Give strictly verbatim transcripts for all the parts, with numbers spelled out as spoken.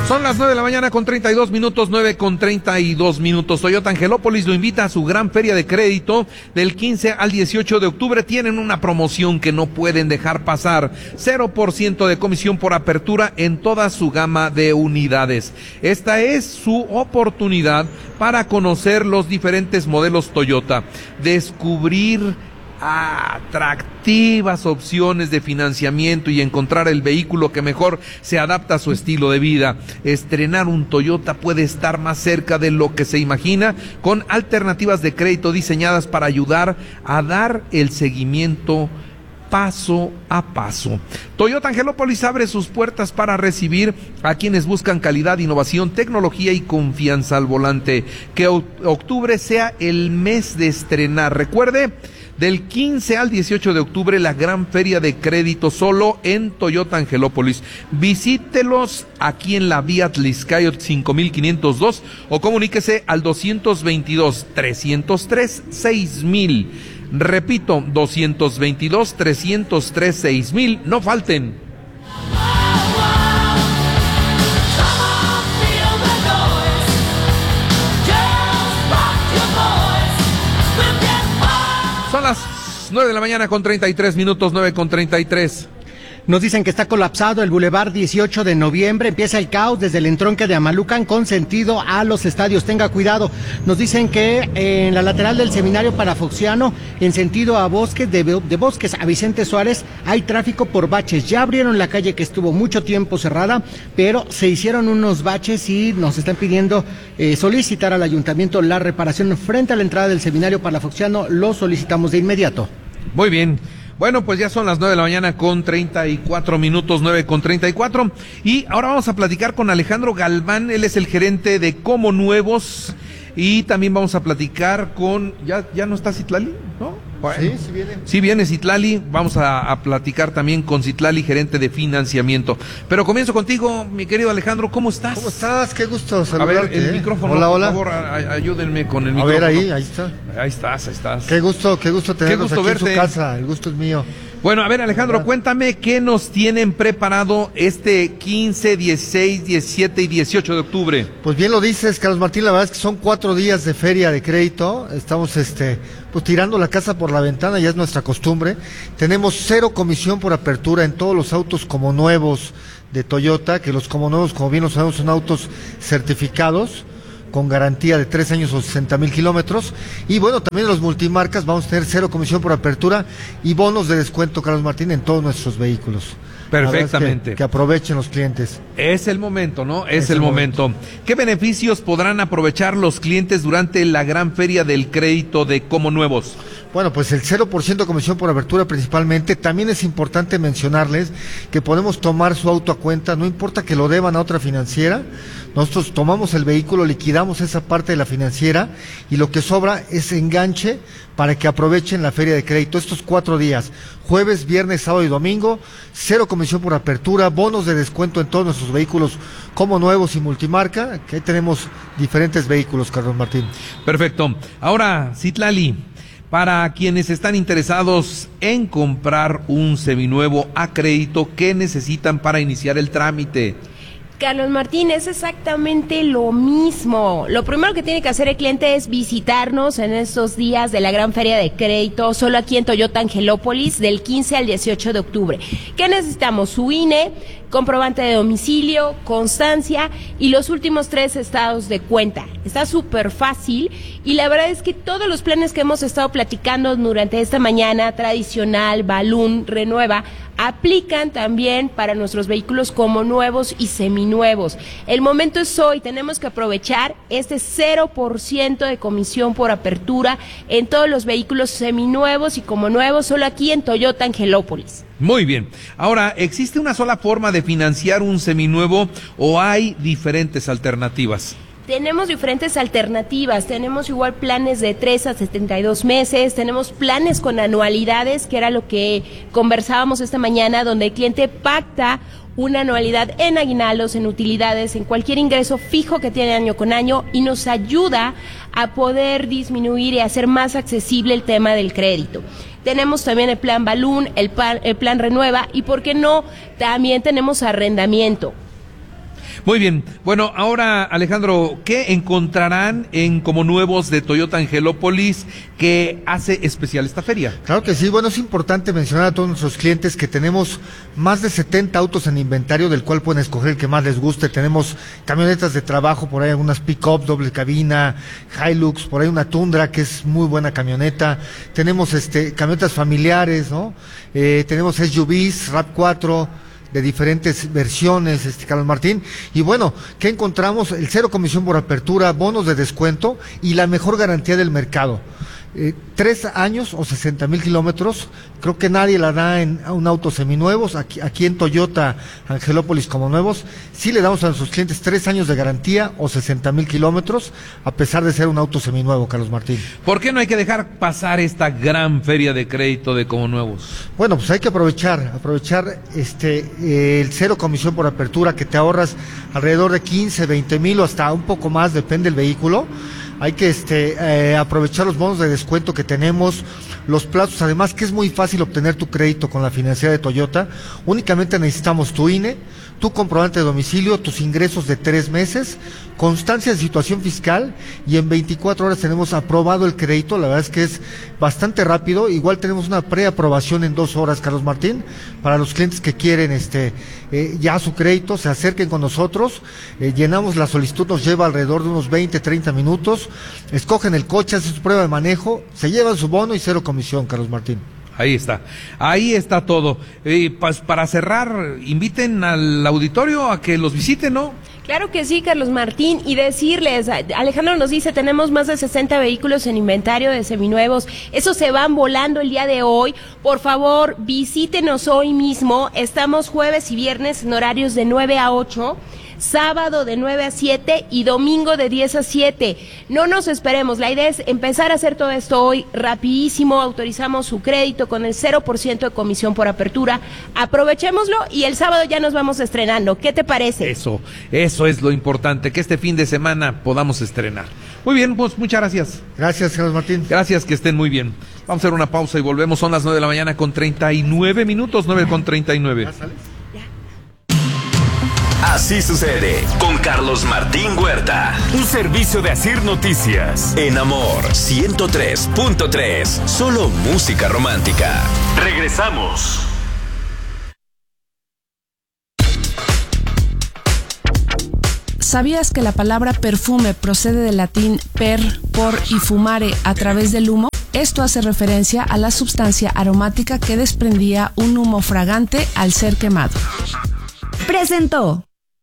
Son las nueve de la mañana con treinta y dos minutos, nueve con treinta y dos minutos. Toyota Angelópolis lo invita a su gran feria de crédito del quince al dieciocho de octubre. Tienen una promoción que no pueden dejar pasar. cero por ciento de comisión por apertura en toda su gama de unidades. Esta es su oportunidad para conocer los diferentes modelos Toyota, descubrir atractivas opciones de financiamiento y encontrar el vehículo que mejor se adapta a su estilo de vida. Estrenar un Toyota puede estar más cerca de lo que se imagina, con alternativas de crédito diseñadas para ayudar a dar el seguimiento paso a paso. Toyota Angelópolis abre sus puertas para recibir a quienes buscan calidad, innovación, tecnología y confianza al volante. Que octubre sea el mes de estrenar. Recuerde, del quince al dieciocho de octubre, la gran feria de crédito solo en Toyota Angelópolis. Visítelos aquí en la vía Tliscayot cinco mil quinientos dos o comuníquese al doscientos veintidós, trescientos tres, seis mil. Repito, doscientos veintidós, trescientos tres, seis mil. No falten. Son las nueve de la mañana con treinta y tres minutos, nueve con treinta y tres. Nos dicen que está colapsado el Boulevard dieciocho de noviembre, empieza el caos desde el entronque de Amalucan con sentido a los estadios, tenga cuidado. Nos dicen que en la lateral del Seminario Palafoxiano, en sentido a Bosques, de, de Bosques a Vicente Suárez, hay tráfico por baches. Ya abrieron la calle que estuvo mucho tiempo cerrada, pero se hicieron unos baches y nos están pidiendo eh, solicitar al ayuntamiento la reparación frente a la entrada del Seminario Palafoxiano. Lo solicitamos de inmediato. Muy bien. Bueno, pues ya son las nueve de la mañana con treinta y cuatro minutos, nueve con treinta y cuatro. Y ahora vamos a platicar con Alejandro Galván, él es el gerente de Como Nuevos. Y también vamos a platicar con, ¿ya, ya no está Citlali? ¿No? Bueno, sí, sí viene. Sí viene Citlali, vamos a, a platicar también con Citlali, gerente de financiamiento. Pero comienzo contigo, mi querido Alejandro, ¿cómo estás? ¿Cómo estás? Qué gusto saludarte. A ver, el ¿eh? micrófono, hola, por hola. favor, a, a, ayúdenme con el a micrófono. A ver, ahí, ahí está. Ahí estás, ahí estás. Qué gusto, qué gusto tenerlos qué gusto aquí verte. en su casa, el gusto es mío. Bueno, a ver, Alejandro, cuéntame qué nos tienen preparado este quince, dieciséis, diecisiete y dieciocho de octubre. Pues bien lo dices, Carlos Martín, la verdad es que son cuatro días de feria de crédito. Estamos este, pues tirando la casa por la ventana, ya es nuestra costumbre. Tenemos cero comisión por apertura en todos los autos como nuevos de Toyota, que los como nuevos, como bien lo sabemos, son autos certificados con garantía de tres años o sesenta mil kilómetros. Y bueno, también en los multimarcas vamos a tener cero comisión por apertura y bonos de descuento, Carlos Martín, en todos nuestros vehículos. Perfectamente. Que, que aprovechen los clientes. Es el momento, ¿no? Es, es el, el momento. momento. ¿Qué beneficios podrán aprovechar los clientes durante la gran feria del crédito de Como Nuevos? Bueno, pues el cero por ciento de comisión por apertura principalmente. También es importante mencionarles que podemos tomar su auto a cuenta, no importa que lo deban a otra financiera. Nosotros tomamos el vehículo, liquidamos esa parte de la financiera y lo que sobra es enganche para que aprovechen la feria de crédito estos cuatro días, jueves, viernes, sábado y domingo. Cero comisión por apertura, bonos de descuento en todos nuestros vehículos como nuevos y multimarca, que ahí tenemos diferentes vehículos, Carlos Martín. Perfecto. Ahora, Citlali, para quienes están interesados en comprar un seminuevo a crédito, ¿qué necesitan para iniciar el trámite? Carlos Martín, es exactamente lo mismo. Lo primero que tiene que hacer el cliente es visitarnos en estos días de la gran feria de crédito, solo aquí en Toyota Angelópolis, del quince al dieciocho de octubre. ¿Qué necesitamos? Su I N E, comprobante de domicilio, constancia y los últimos tres estados de cuenta. Está súper fácil y la verdad es que todos los planes que hemos estado platicando durante esta mañana, tradicional, balloon, renueva, aplican también para nuestros vehículos como nuevos y seminuevos. El momento es hoy, tenemos que aprovechar este cero por ciento de comisión por apertura en todos los vehículos seminuevos y como nuevos, solo aquí en Toyota Angelópolis. Muy bien. Ahora, ¿existe una sola forma de financiar un seminuevo o hay diferentes alternativas? Tenemos diferentes alternativas, tenemos igual planes de tres a setenta y dos meses, tenemos planes con anualidades, que era lo que conversábamos esta mañana, donde el cliente pacta una anualidad en aguinaldos, en utilidades, en cualquier ingreso fijo que tiene año con año y nos ayuda a poder disminuir y hacer más accesible el tema del crédito. Tenemos también el plan Balloon, el plan, el plan Renueva y, ¿por qué no?, también tenemos arrendamiento. Muy bien. Bueno, ahora, Alejandro, ¿qué encontrarán en como nuevos de Toyota Angelópolis que hace especial esta feria? Claro que sí. Bueno, es importante mencionar a todos nuestros clientes que tenemos más de setenta autos en inventario, del cual pueden escoger el que más les guste. Tenemos camionetas de trabajo, por ahí algunas pick-up, doble cabina, Hilux, por ahí una Tundra, que es muy buena camioneta. Tenemos este camionetas familiares, ¿no? Eh, tenemos S U Vs, RAV cuatro, de diferentes versiones, este Carlos Martín. Y bueno, ¿qué encontramos? El cero comisión por apertura, bonos de descuento y la mejor garantía del mercado. Eh, tres años o sesenta mil kilómetros, creo que nadie la da en un auto seminuevos. Aquí, aquí en Toyota Angelópolis como nuevos, sí le damos a nuestros clientes tres años de garantía o sesenta mil kilómetros, a pesar de ser un auto seminuevo, Carlos Martín. ¿Por qué no hay que dejar pasar esta gran feria de crédito de como nuevos? Bueno, pues hay que aprovechar, aprovechar este eh, el cero comisión por apertura, que te ahorras alrededor de quince, veinte mil o hasta un poco más, depende del vehículo. Hay que este eh, aprovechar los bonos de descuento que tenemos, los plazos, además que es muy fácil obtener tu crédito con la financiera de Toyota. Únicamente necesitamos tu I N E, tu comprobante de domicilio, tus ingresos de tres meses, constancia de situación fiscal, y en veinticuatro horas tenemos aprobado el crédito. La verdad es que es bastante rápido. Igual tenemos una preaprobación en dos horas, Carlos Martín, para los clientes que quieren este eh, ya su crédito, se acerquen con nosotros, eh, llenamos la solicitud, nos lleva alrededor de unos veinte, treinta minutos, escogen el coche, hacen su prueba de manejo, se llevan su bono y cero comisión, Carlos Martín. Ahí está, ahí está todo. Eh, pues para cerrar, inviten al auditorio a que los visiten, ¿no? Claro que sí, Carlos Martín, y decirles, Alejandro nos dice, tenemos más de sesenta vehículos en inventario de seminuevos, esos se van volando el día de hoy. Por favor, visítenos hoy mismo, estamos jueves y viernes en horarios de nueve a ocho, sábado de nueve a siete y domingo de diez a siete. No nos esperemos, la idea es empezar a hacer todo esto hoy rapidísimo. Autorizamos su crédito con el cero por ciento de comisión por apertura, aprovechémoslo y el sábado ya nos vamos estrenando. ¿Qué te parece? Eso, eso es lo importante, que este fin de semana podamos estrenar. Muy bien, pues muchas gracias. Gracias, Carlos Martín. Gracias, que estén muy bien. Vamos a hacer una pausa y volvemos. Son las nueve de la mañana con treinta y nueve minutos, nueve con treinta y nueve. Así sucede con Carlos Martín Huerta. Un servicio de Asir Noticias. En Amor ciento tres punto tres. Solo música romántica. Regresamos. ¿Sabías que la palabra perfume procede del latín per, por y fumare, a través del humo? Esto hace referencia a la sustancia aromática que desprendía un humo fragante al ser quemado. Presentó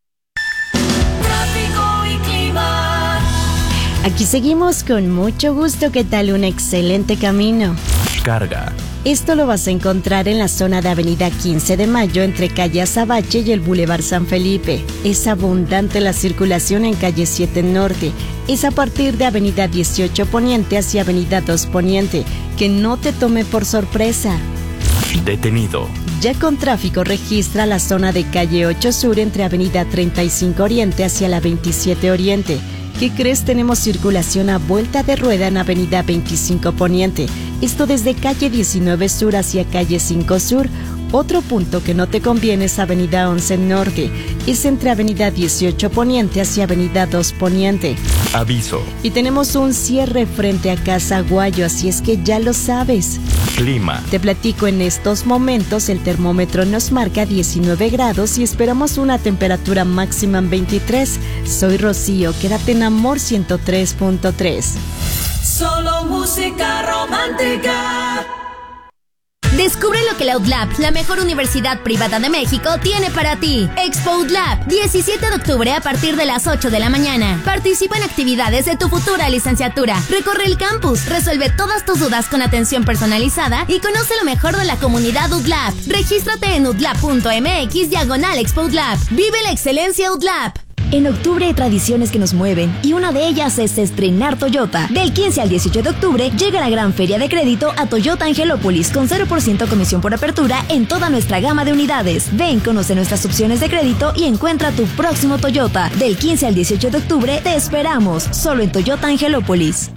Aquí seguimos con mucho gusto. ¿Qué tal? Un excelente camino. Carga. Esto lo vas a encontrar en la zona de Avenida quince de Mayo, entre calle Azabache y el Boulevard San Felipe. Es abundante la circulación en calle siete Norte. Es a partir de Avenida dieciocho Poniente hacia Avenida dos Poniente. Que no te tome por sorpresa. Detenido. Ya con tráfico registra la zona de calle ocho Sur entre Avenida treinta y cinco Oriente hacia la veintisiete Oriente. ¿Qué crees? Tenemos circulación a vuelta de rueda en Avenida veinticinco Poniente. Esto desde calle diecinueve Sur hacia calle cinco Sur. Otro punto que no te conviene es Avenida once Norte. Es entre Avenida dieciocho Poniente hacia Avenida dos Poniente. Aviso. Y tenemos un cierre frente a Casa Aguayo, así es que ya lo sabes. Clima. Te platico, en estos momentos el termómetro nos marca diecinueve grados y esperamos una temperatura máxima en veintitrés. Soy Rocío, quédate en Amor ciento tres punto tres. Solo música romántica. Descubre lo que la U D L A B, la mejor universidad privada de México, tiene para ti. Expo U D L A B, diecisiete de octubre a partir de las ocho de la mañana. Participa en actividades de tu futura licenciatura. Recorre el campus, resuelve todas tus dudas con atención personalizada y conoce lo mejor de la comunidad U D L A B. Regístrate en udlab punto mx diagonal Expo U D L A B. Vive la excelencia U D L A B. En octubre hay tradiciones que nos mueven y una de ellas es estrenar Toyota. Del quince al dieciocho de octubre llega la gran feria de crédito a Toyota Angelópolis con cero por ciento comisión por apertura en toda nuestra gama de unidades. Ven, conoce nuestras opciones de crédito y encuentra tu próximo Toyota. Del quince al dieciocho de octubre te esperamos, solo en Toyota Angelópolis.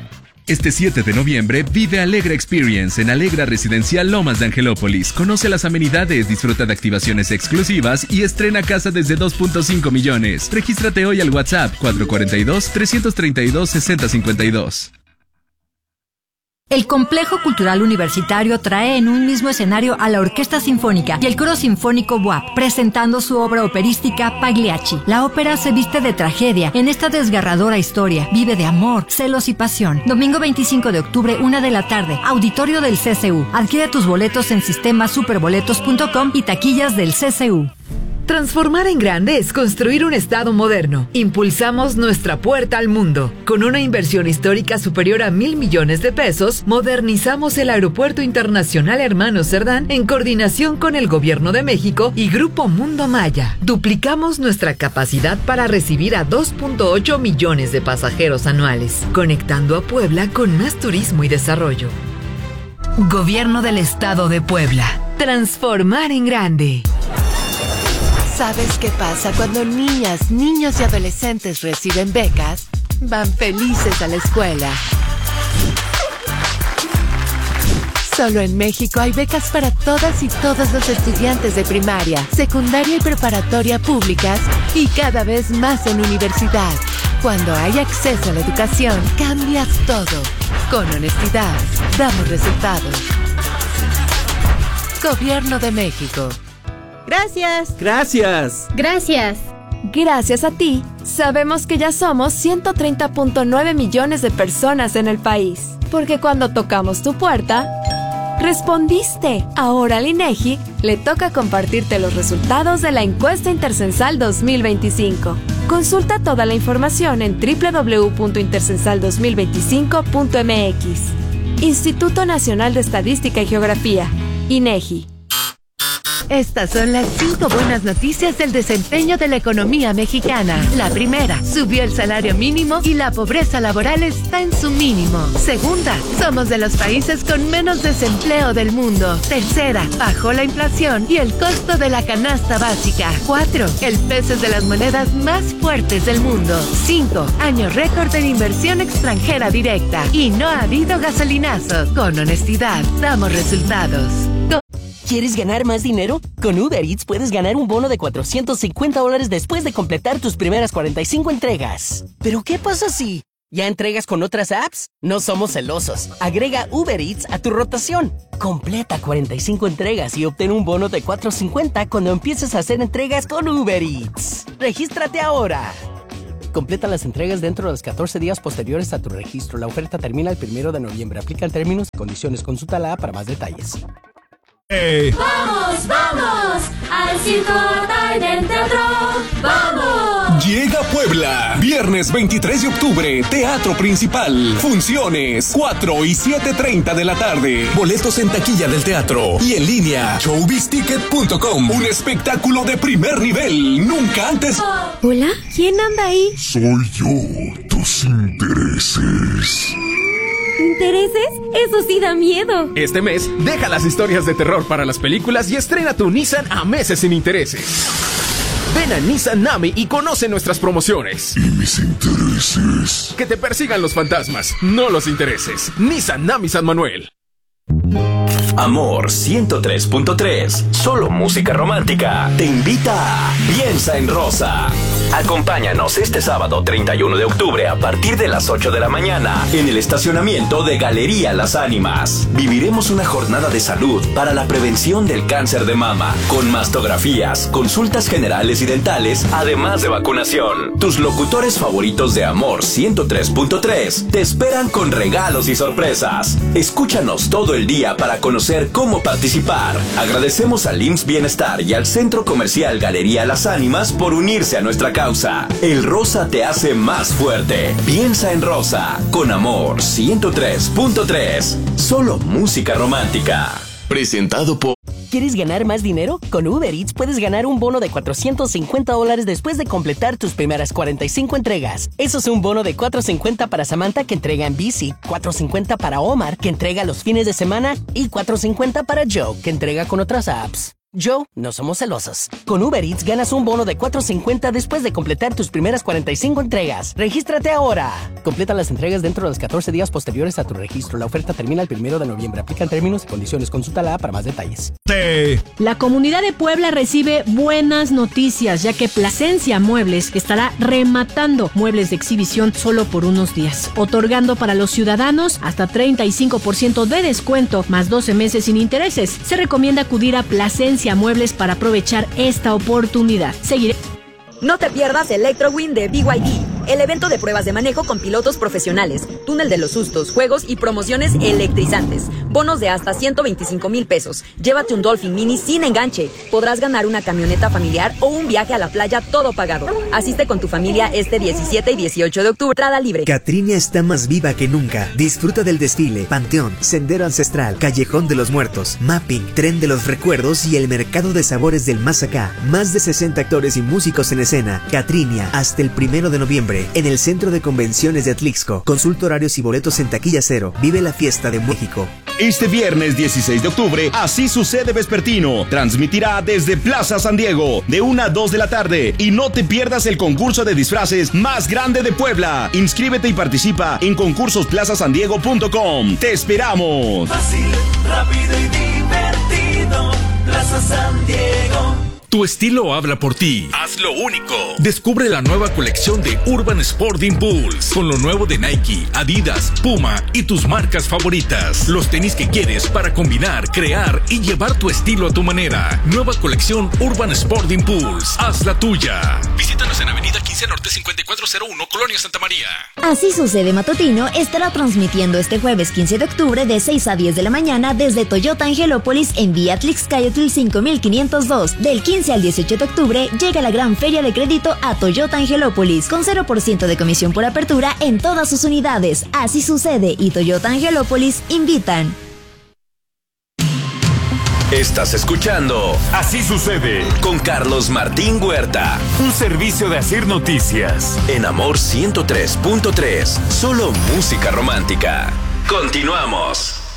Este siete de noviembre vive Alegra Experience en Alegra Residencial Lomas de Angelópolis. Conoce las amenidades, disfruta de activaciones exclusivas y estrena casa desde dos punto cinco millones. Regístrate hoy al WhatsApp cuatro cuatro dos, tres tres dos, seis cero cinco dos. El Complejo Cultural Universitario trae en un mismo escenario a la Orquesta Sinfónica y el Coro Sinfónico B U A P, presentando su obra operística Pagliacci. La ópera se viste de tragedia en esta desgarradora historia. Vive de amor, celos y pasión. Domingo veinticinco de octubre, una de la tarde, auditorio del C C U. Adquiere tus boletos en sistema superboletos punto com y taquillas del C C U. Transformar en grande es construir un estado moderno. Impulsamos nuestra puerta al mundo. Con una inversión histórica superior a mil millones de pesos, modernizamos el Aeropuerto Internacional Hermano Cerdán en coordinación con el Gobierno de México y Grupo Mundo Maya. Duplicamos nuestra capacidad para recibir a dos punto ocho millones de pasajeros anuales, conectando a Puebla con más turismo y desarrollo. Gobierno del Estado de Puebla. Transformar en grande. ¿Sabes qué pasa cuando niñas, niños y adolescentes reciben becas? Van felices a la escuela. Solo en México hay becas para todas y todos los estudiantes de primaria, secundaria y preparatoria públicas y cada vez más en universidad. Cuando hay acceso a la educación, cambias todo. Con honestidad, damos resultados. Gobierno de México. Gracias. Gracias. Gracias. Gracias a ti, sabemos que ya somos ciento treinta punto nueve millones de personas en el país. Porque cuando tocamos tu puerta, respondiste. Ahora al INEGI le toca compartirte los resultados de la encuesta intercensal dos mil veinticinco. Consulta toda la información en doble u doble u doble u punto intercensal dos mil veinticinco punto m x. Instituto Nacional de Estadística y Geografía, INEGI. Estas son las cinco buenas noticias del desempeño de la economía mexicana. La primera, subió el salario mínimo y la pobreza laboral está en su mínimo. Segunda, somos de los países con menos desempleo del mundo. Tercera, bajó la inflación y el costo de la canasta básica. Cuatro, el peso es de las monedas más fuertes del mundo. Cinco, año récord en inversión extranjera directa. Y no ha habido gasolinazo. Con honestidad, damos resultados. ¿Quieres ganar más dinero? Con Uber Eats puedes ganar un bono de cuatrocientos cincuenta dólares después de completar tus primeras cuarenta y cinco entregas. ¿Pero qué pasa si ya entregas con otras apps? No somos celosos. Agrega Uber Eats a tu rotación. Completa cuarenta y cinco entregas y obtén un bono de cuatrocientos cincuenta cuando empieces a hacer entregas con Uber Eats. ¡Regístrate ahora! Completa las entregas dentro de los catorce días posteriores a tu registro. La oferta termina el primero de noviembre. Aplican términos y condiciones. Consulta la app para más detalles. Hey. ¡Vamos, vamos! ¡Al Circo Trident Teatro! ¡Vamos! Llega Puebla, viernes veintitrés de octubre, Teatro Principal. Funciones, cuatro y siete treinta de la tarde. Boletos en taquilla del teatro y en línea, showbiz ticket punto com. Un espectáculo de primer nivel, nunca antes. ¿Hola? ¿Quién anda ahí? Soy yo, tus intereses. ¿Intereses? Eso sí da miedo. Este mes, deja las historias de terror para las películas y estrena tu Nissan a meses sin intereses. Ven a Nissan Nami y conoce nuestras promociones. ¿Y mis intereses? Que te persigan los fantasmas, no los intereses. Nissan Nami San Manuel. Amor ciento tres punto tres, solo música romántica, te invita a Piensa en Rosa. Acompáñanos este sábado treinta y uno de octubre a partir de las ocho de la mañana en el estacionamiento de Galería Las Ánimas. Viviremos una jornada de salud para la prevención del cáncer de mama, con mastografías, consultas generales y dentales, además de vacunación. Tus locutores favoritos de Amor ciento tres punto tres te esperan con regalos y sorpresas. Escúchanos todo el día para conocer cómo participar. Agradecemos al I M S S Bienestar y al Centro Comercial Galería Las Ánimas por unirse a nuestra causa. El rosa te hace más fuerte. Piensa en Rosa, con Amor ciento tres punto tres. Solo música romántica. Presentado por... ¿Quieres ganar más dinero? Con Uber Eats puedes ganar un bono de cuatrocientos cincuenta dólares después de completar tus primeras cuarenta y cinco entregas. Eso es un bono de cuatrocientos cincuenta para Samantha, que entrega en bici, cuatrocientos cincuenta para Omar, que entrega los fines de semana, y cuatrocientos cincuenta para Joe, que entrega con otras apps. Yo no somos celosos. Con Uber Eats ganas un bono de cuatro cincuenta después de completar tus primeras cuarenta y cinco entregas. ¡Regístrate ahora! Completa las entregas dentro de los catorce días posteriores a tu registro. La oferta termina el primero de noviembre. Aplican términos y condiciones. Consulta la app para más detalles. Sí. La comunidad de Puebla recibe buenas noticias, ya que Plasencia Muebles estará rematando muebles de exhibición solo por unos días, otorgando para los ciudadanos hasta treinta y cinco por ciento de descuento, más doce meses sin intereses. Se recomienda acudir a Plasencia Muebles para aprovechar esta oportunidad. Seguiré. No te pierdas ElectroWin de B Y D, el evento de pruebas de manejo con pilotos profesionales, túnel de los sustos, juegos y promociones electrizantes. Bonos de hasta ciento veinticinco mil pesos. Llévate un Dolphin Mini sin enganche. Podrás ganar una camioneta familiar o un viaje a la playa todo pagado. Asiste con tu familia este diecisiete y dieciocho de octubre. Entrada libre. Catrinia está más viva que nunca. Disfruta del desfile, panteón, sendero ancestral, callejón de los muertos, mapping, tren de los recuerdos y el mercado de sabores del más acá. Más de sesenta actores y músicos en escena. Catrinia, hasta el primero de noviembre, en el Centro de Convenciones de Atlixco. Consulta horarios y boletos en Taquilla Cero. Vive la fiesta de México. Este viernes dieciséis de octubre, Así Sucede Vespertino transmitirá desde Plaza San Diego de una a dos de la tarde y no te pierdas el concurso de disfraces más grande de Puebla. Inscríbete y participa en concursos plaza san diego punto com. ¡Te esperamos! Fácil, rápido y divertido, Plaza San Diego. Tu estilo habla por ti. Haz lo único. Descubre la nueva colección de Urban Sport Impulse con lo nuevo de Nike, Adidas, Puma y tus marcas favoritas. Los tenis que quieres para combinar, crear y llevar tu estilo a tu manera. Nueva colección Urban Sport Impulse. Haz la tuya. Visítanos en Avenida quince Norte cincuenta y cuatro cero uno, Colonia Santa María. Así Sucede Matutino estará transmitiendo este jueves quince de octubre de seis a diez de la mañana desde Toyota Angelópolis en vía Tlixcayotl cinco mil quinientos dos. Del quince al dieciocho de octubre llega la gran feria de crédito a Toyota Angelópolis con cero por ciento de comisión por apertura en todas sus unidades. Así Sucede y Toyota Angelópolis invitan. Estás escuchando Así Sucede con Carlos Martín Huerta. Un servicio de Asir Noticias. En Amor ciento tres punto tres. Solo música romántica. Continuamos.